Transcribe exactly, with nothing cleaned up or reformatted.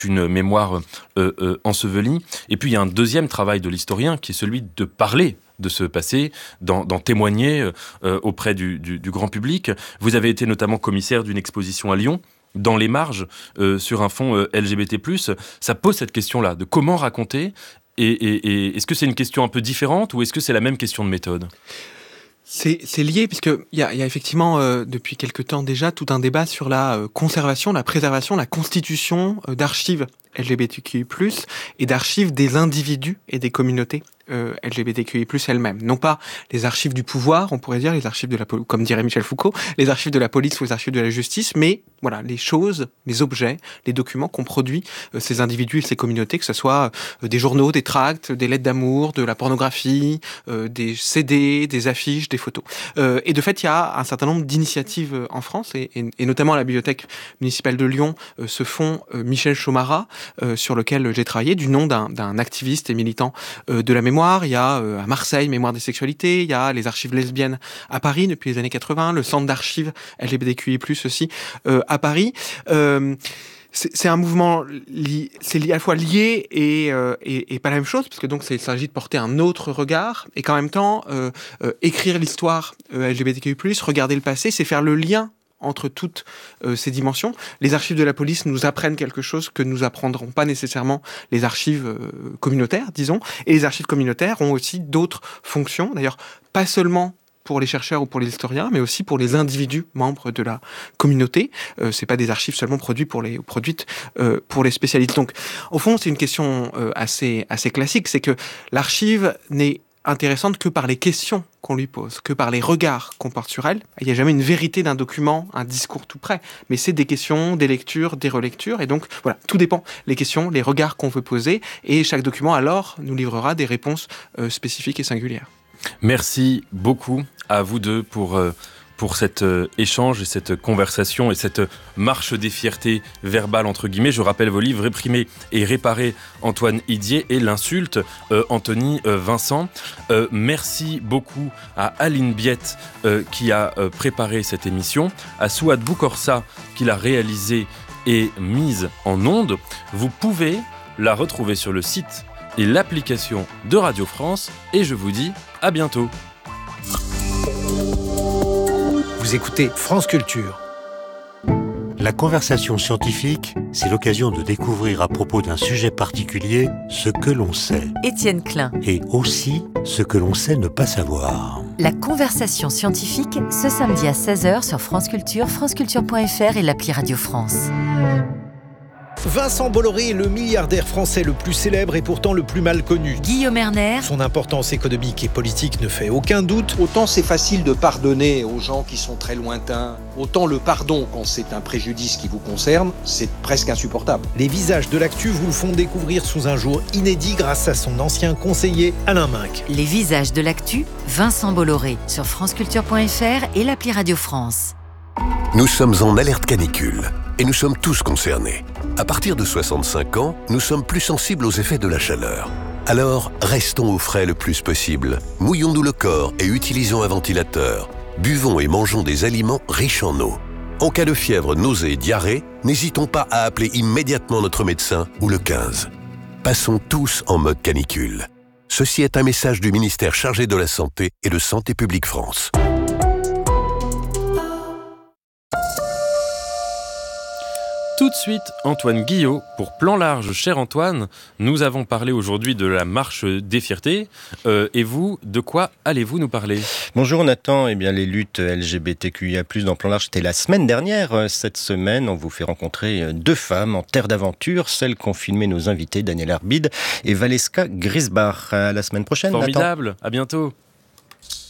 une mémoire euh, euh, ensevelie. Et puis il y a un deuxième travail de l'historien qui est celui de parler de ce passé, d'en, d'en témoigner euh, auprès du, du, du grand public. Vous avez été notamment commissaire d'une exposition à Lyon, dans les marges, euh, sur un fond euh, L G B T plus. Ça pose cette question-là, de comment raconter, et, et, et est-ce que c'est une question un peu différente, ou est-ce que c'est la même question de méthode ? C'est, c'est lié, puisqu'il y a, y a effectivement, euh, depuis quelque temps déjà, tout un débat sur la euh, conservation, la préservation, la constitution euh, d'archives L G B T Q I plus, et d'archives des individus et des communautés euh, L G B T Q I plus elles-mêmes. Non pas les archives du pouvoir, on pourrait dire, les archives de la, comme dirait Michel Foucault, les archives de la police ou les archives de la justice, mais voilà, les choses, les objets, les documents qu'ont produits euh, ces individus et ces communautés, que ce soit euh, des journaux, des tracts, des lettres d'amour, de la pornographie, euh, des C D, des affiches, des photos. Euh, et de fait, il y a un certain nombre d'initiatives euh, en France, et, et, et notamment à la Bibliothèque municipale de Lyon, euh, ce fonds euh, Michel Chomara, euh, sur lequel j'ai travaillé, du nom d'un, d'un activiste et militant euh, de la mémoire. Il y a euh, à Marseille, Mémoire des sexualités, il y a les archives lesbiennes à Paris depuis les années quatre-vingts, le centre d'archives L G B T Q I plus aussi, euh, à Paris. Euh, c'est, c'est un mouvement, li, c'est li, à la fois lié et, euh, et, et pas la même chose, parce que donc c'est, il s'agit de porter un autre regard, et qu'en même temps, euh, euh, écrire l'histoire euh, L G B T Q I plus, regarder le passé, c'est faire le lien entre toutes euh, ces dimensions. Les archives de la police nous apprennent quelque chose que nous apprendront pas nécessairement les archives euh, communautaires, disons, et les archives communautaires ont aussi d'autres fonctions, d'ailleurs pas seulement pour les chercheurs ou pour les historiens, mais aussi pour les individus membres de la communauté. Euh, c'est pas des archives seulement produites pour les produites euh, pour les spécialistes. Donc, au fond, c'est une question euh, assez assez classique, c'est que l'archive n'est intéressante que par les questions qu'on lui pose, que par les regards qu'on porte sur elle. Il n'y a jamais une vérité d'un document, un discours tout prêt, mais c'est des questions, des lectures, des relectures, et donc voilà, tout dépend, les questions, les regards qu'on veut poser, et chaque document alors nous livrera des réponses euh, spécifiques et singulières. Merci beaucoup à vous deux pour... Euh pour cet euh, échange et cette conversation et cette marche des fiertés verbales, entre guillemets. Je rappelle vos livres, Réprimer et réparer, Antoine Idier, et L'insulte, euh, Anthony euh, Vincent. Euh, merci beaucoup à Aline Biette euh, qui a euh, préparé cette émission, à Souad Boukorsa qui l'a réalisée et mise en onde. Vous pouvez la retrouver sur le site et l'application de Radio France, et je vous dis à bientôt. Vous écoutez France Culture. La conversation scientifique, c'est l'occasion de découvrir à propos d'un sujet particulier ce que l'on sait. Étienne Klein. Et aussi ce que l'on sait ne pas savoir. La conversation scientifique, ce samedi à seize heures sur France Culture, franceculture point f r et l'appli Radio France. Vincent Bolloré est le milliardaire français le plus célèbre et pourtant le plus mal connu. Guillaume Erner. Son importance économique et politique ne fait aucun doute. Autant c'est facile de pardonner aux gens qui sont très lointains, autant le pardon, quand c'est un préjudice qui vous concerne, c'est presque insupportable. Les visages de l'actu vous le font découvrir sous un jour inédit grâce à son ancien conseiller Alain Minc. Les visages de l'actu, Vincent Bolloré, sur franceculture point f r et l'appli Radio France. Nous sommes en alerte canicule et nous sommes tous concernés. À partir de soixante-cinq ans, nous sommes plus sensibles aux effets de la chaleur. Alors, restons au frais le plus possible. Mouillons-nous le corps et utilisons un ventilateur. Buvons et mangeons des aliments riches en eau. En cas de fièvre, nausée et diarrhée, n'hésitons pas à appeler immédiatement notre médecin ou le quinze. Passons tous en mode canicule. Ceci est un message du ministère chargé de la Santé et de Santé publique France. Tout de suite, Antoine Guillot, pour Plan Large. Cher Antoine, nous avons parlé aujourd'hui de la marche des fiertés. Euh, et vous, de quoi allez-vous nous parler ? Bonjour Nathan. Eh bien, les luttes L G B T Q I A plus, dans Plan Large, c'était la semaine dernière. Cette semaine, on vous fait rencontrer deux femmes en terre d'aventure, celles qu'ont filmé nos invités, Daniel Arbide et Valeska Grisbach. À la semaine prochaine, Formidable, Nathan. À bientôt.